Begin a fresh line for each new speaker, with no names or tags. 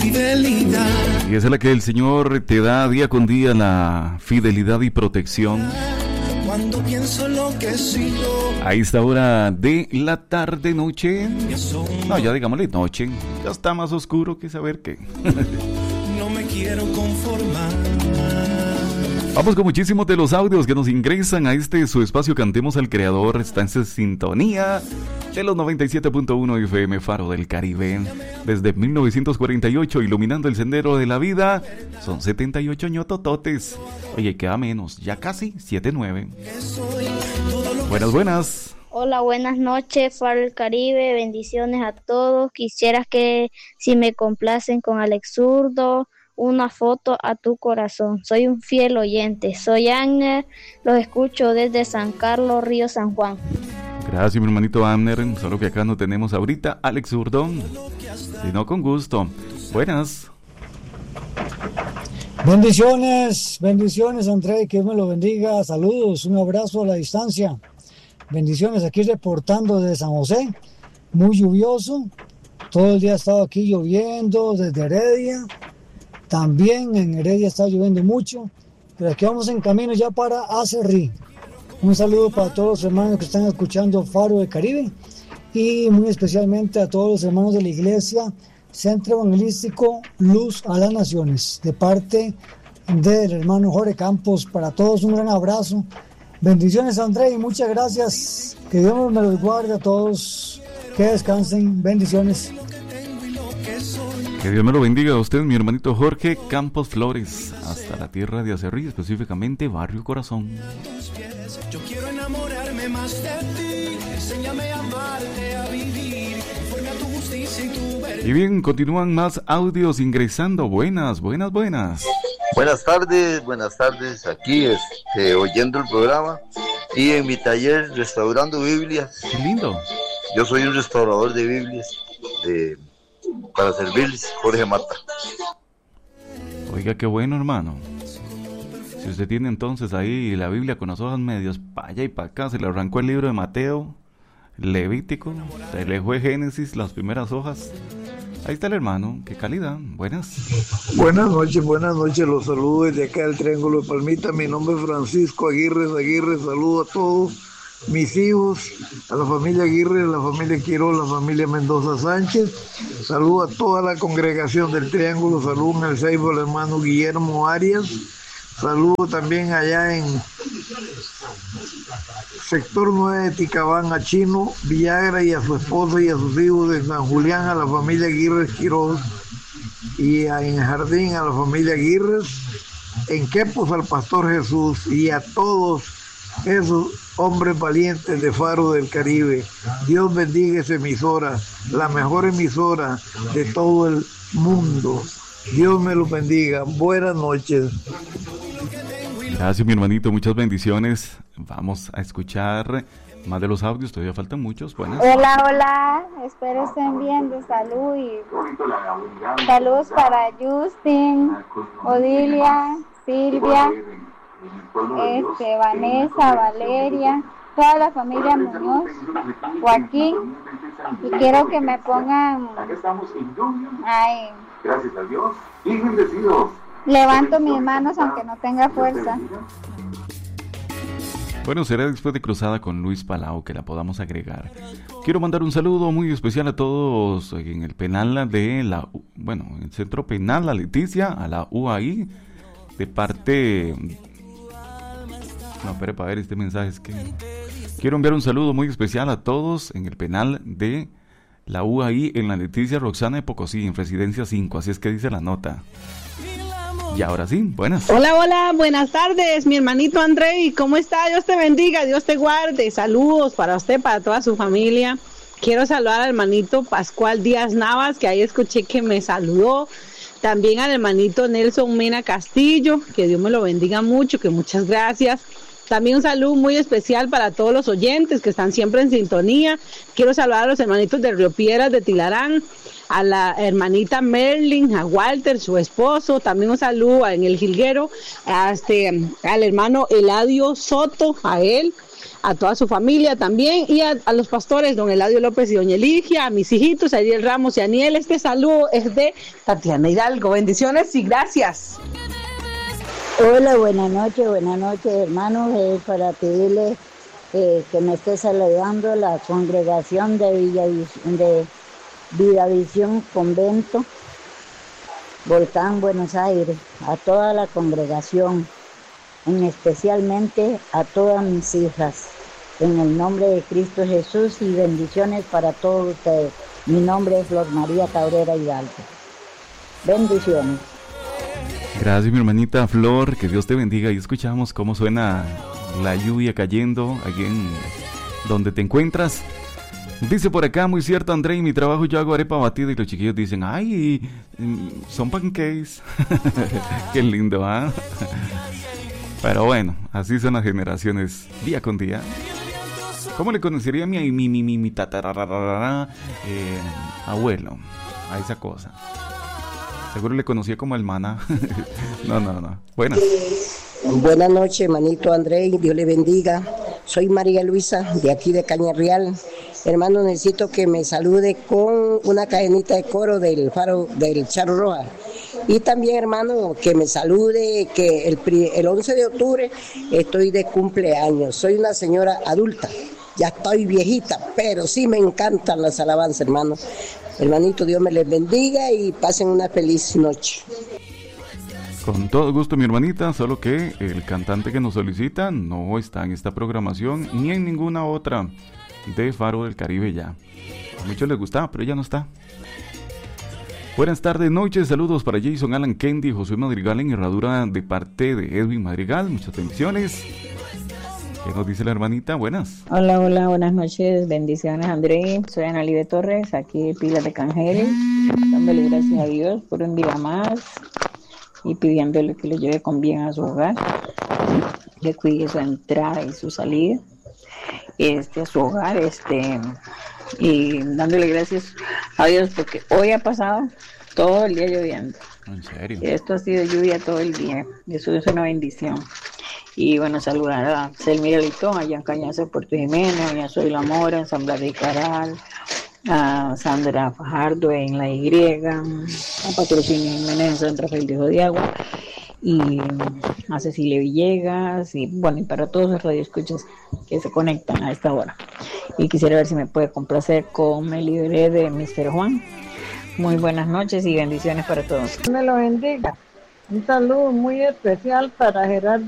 fidelidad.
Y esa es la que el Señor te da día con día, la fidelidad y protección.
Cuando pienso lo que he sido.
A esta hora de la tarde, noche. No, ya digámosle noche. Ya está más oscuro que saber qué.
No me quiero conformar.
Vamos con muchísimos de los audios que nos ingresan a su espacio Cantemos al Creador. Está en sintonía de los 97.1 FM Faro del Caribe. Desde 1948, iluminando el sendero de la vida. Son 78 ñotototes. Oye, queda menos, ya casi 7-9. Buenas.
Hola, buenas noches, Faro del Caribe. Bendiciones a todos. Quisiera que, si me complacen con Alex Zurdo, una foto a tu corazón. Soy un fiel oyente. Soy Agner. Los escucho desde San Carlos, Río San Juan.
Gracias, mi hermanito Agner. Solo que acá no tenemos ahorita Alex Zurdo. Sino con gusto. Buenas.
Bendiciones, André, que Dios me lo bendiga. Saludos, un abrazo a la distancia. Bendiciones, aquí reportando desde San José. Muy lluvioso. Todo el día ha estado aquí lloviendo, desde Heredia. También en Heredia está lloviendo mucho, pero aquí vamos en camino ya para Acerrí. Un saludo para todos los hermanos que están escuchando Faro del Caribe y muy especialmente a todos los hermanos de la iglesia Centro Evangelístico Luz a las Naciones. De parte del hermano Jorge Campos, para todos un gran abrazo. Bendiciones, André, y muchas gracias. Que Dios me los guarde a todos. Que descansen. Bendiciones.
Que Dios me lo bendiga a usted, mi hermanito Jorge Campos Flores, hasta la tierra de Acerrí, específicamente Barrio Corazón.
Yo quiero enamorarme más de ti, enséñame a amarte, a vivir conforme a tu justicia y tu verdad.
Y bien, continúan más audios ingresando. Buenas.
Buenas tardes, aquí oyendo el programa y en mi taller restaurando Biblias.
Qué lindo.
Yo soy un restaurador de Biblias para servirles, Jorge Mata.
Oiga, qué bueno, hermano. Si usted tiene entonces ahí la Biblia con las hojas medias para allá y para acá, se le arrancó el libro de Mateo, Levítico, se le fue Génesis, las primeras hojas. Ahí está el hermano, qué calidad. Buenas
noches, los saludo desde acá del Triángulo de Palmita. Mi nombre es Francisco Aguirre, saludo a todos mis hijos, a la familia Aguirre, a la familia Quiroz, a la familia Mendoza Sánchez. Saludo a toda la congregación del Triángulo, saludo en el Seibo al hermano Guillermo Arias. Saludo también allá en sector 9 de Ticabán a Chino Villagra y a su esposa y a sus hijos de San Julián, a la familia Aguirre Quiroz, y en Jardín a la familia Aguirre, en Quepos al Pastor Jesús y a todos esos hombres valientes de Faro del Caribe. Dios bendiga esa emisora, la mejor emisora de todo el mundo. Dios me lo bendiga. Buenas noches.
Gracias, mi hermanito, muchas bendiciones. Vamos a escuchar más de los audios, todavía faltan muchos. Buenas.
Hola, espero estén bien de salud y saludos para Justin, Odilia, Silvia, Vanessa, Valeria, toda la familia Muñoz, Joaquín, y quiero que me pongan
gracias a Dios y bendecidos.
Levanto mis manos aunque no tenga fuerza.
Bueno, será después de Cruzada con Luis Palau que la podamos agregar. Quiero mandar un saludo muy especial a todos en el penal de el Centro Penal La Leticia, a la UAI, de parte... No, espere para ver este mensaje, es que... Quiero enviar un saludo muy especial a todos en el penal de la UAI en La Leticia, Roxana de Pocosí, en Residencia 5, así es que dice la nota. Y ahora sí, buenas.
Hola, buenas tardes, mi hermanito André, ¿cómo está? Dios te bendiga, Dios te guarde. Saludos para usted, para toda su familia. Quiero saludar al hermanito Pascual Díaz Navas, que ahí escuché que me saludó. También al hermanito Nelson Mena Castillo, que Dios me lo bendiga mucho, que muchas gracias. También un saludo muy especial para todos los oyentes que están siempre en sintonía. Quiero saludar a los hermanitos de Río Piedras de Tilarán, a la hermanita Merlin, a Walter, su esposo. También un saludo en el Jilguero al hermano Eladio Soto, a él, a toda su familia también, y a los pastores, don Eladio López y doña Eligia, a mis hijitos, Ariel Ramos y Aniel. Este saludo es de Tatiana Hidalgo. Bendiciones y gracias.
Hola, buenas noches, hermanos. Para pedirles que me esté saludando la congregación de Vida Visión Convento, Volcán, Buenos Aires, a toda la congregación, especialmente a todas mis hijas, en el nombre de Cristo Jesús, y bendiciones para todos ustedes. Mi nombre es Flor María Cabrera Hidalgo. Bendiciones.
Gracias, mi hermanita Flor, que Dios te bendiga. Y escuchamos cómo suena la lluvia cayendo aquí en donde te encuentras. Dice por acá, muy cierto, André, mi trabajo yo hago arepa batida, y los chiquillos dicen, ay, son pancakes. Qué lindo, ¿ah? Pero bueno, así son las generaciones día con día. ¿Cómo le conocería a mi abuelo a esa cosa? Seguro le conocía como el maná. No. Buenas.
Buenas noches, hermanito André, Dios le bendiga. Soy María Luisa, de aquí de Caña Real. Hermano, necesito que me salude con una cadenita de coro del faro del Charro Roja. Y también, hermano, que me salude, que el 11 de octubre estoy de cumpleaños. Soy una señora adulta, ya estoy viejita, pero sí me encantan las alabanzas, hermano. Hermanito, Dios me les bendiga y pasen una feliz noche.
Con todo gusto, mi hermanita, solo que el cantante que nos solicita no está en esta programación ni en ninguna otra de Faro del Caribe ya. A muchos les gustaba, pero ya no está. Buenas tardes, noches, saludos para Jason, Alan, Kendi, José Madrigal en Herradura de parte de Edwin Madrigal. Muchas bendiciones. ¿Qué nos dice la hermanita? Buenas.
Hola, buenas noches, bendiciones, André. Soy Ana Libe Torres, aquí de Pilas de Canjeres, dándole gracias a Dios por un día más y pidiéndole que lo lleve con bien a su hogar, que cuide su entrada y su salida a su hogar, y dándole gracias a Dios porque hoy ha pasado todo el día lloviendo.
¿En serio?
Esto ha sido lluvia todo el día, eso es una bendición. Y bueno, saludar a Selmira Litón, allá en Cañazo, Puerto Jiménez, a Soy La Mora, en San Blas de Caral, a Sandra Fajardo en La Y, a Patrocinio Jiménez en San Rafael de Jodiagua, y a Cecilia Villegas, y bueno, y para todos los radioescuchas que se conectan a esta hora. Y quisiera ver si me puede complacer con Me Libré de Mr. Juan. Muy buenas noches y bendiciones para todos.
Me lo bendiga. Un saludo muy especial para Gerardo